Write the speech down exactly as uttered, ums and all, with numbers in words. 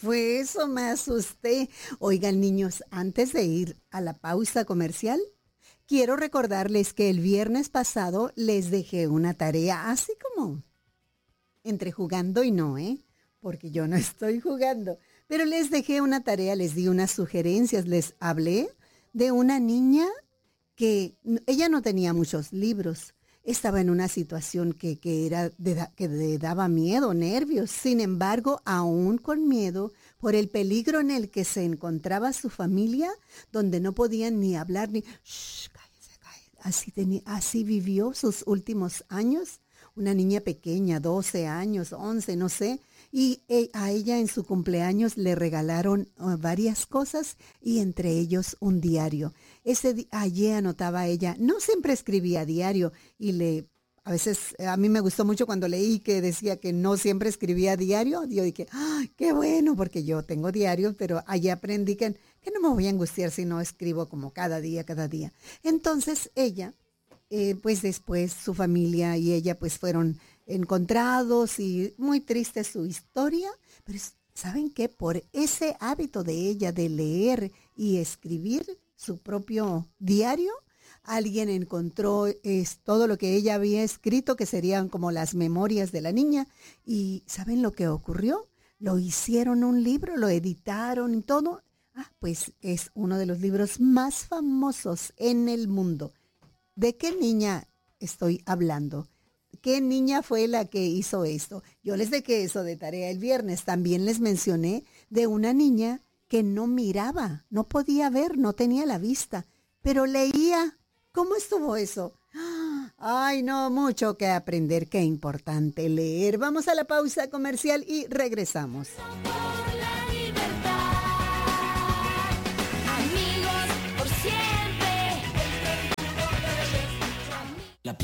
fue eso? Me asusté. Oigan, niños, antes de ir a la pausa comercial, quiero recordarles que el viernes pasado les dejé una tarea así como entre jugando y no, ¿eh? Porque yo no estoy jugando. Pero les dejé una tarea, les di unas sugerencias, les hablé de una niña que ella no tenía muchos libros. Estaba en una situación que, que, era de, que le daba miedo, nervios. Sin embargo, aún con miedo, por el peligro en el que se encontraba su familia, donde no podían ni hablar ni... Shh, cállese, cállese. Así, tenía, así vivió sus últimos años. Una niña pequeña, doce años, once, no sé. Y a ella en su cumpleaños le regalaron uh, varias cosas y entre ellos un diario. Ese allí anotaba ella, no siempre escribía diario y le a veces a mí me gustó mucho cuando leí que decía que no siempre escribía diario. Yo dije, ¡ay, qué bueno! Porque yo tengo diario, pero allí aprendí que, que no me voy a angustiar si no escribo como cada día, cada día. Entonces ella, eh, pues después su familia y ella pues fueron encontrados y muy triste su historia, pero ¿saben qué? Por ese hábito de ella de leer y escribir su propio diario, alguien encontró es, todo lo que ella había escrito, que serían como las memorias de la niña, y ¿saben lo que ocurrió? Lo hicieron un libro, lo editaron y todo. Ah, pues es uno de los libros más famosos en el mundo. ¿De qué niña estoy hablando? ¿Qué niña fue la que hizo esto? Yo les dejé eso de tarea el viernes. También les mencioné de una niña que no miraba, no podía ver, no tenía la vista, pero leía. ¿Cómo estuvo eso? Ay, no, mucho que aprender, qué importante leer. Vamos a la pausa comercial y regresamos.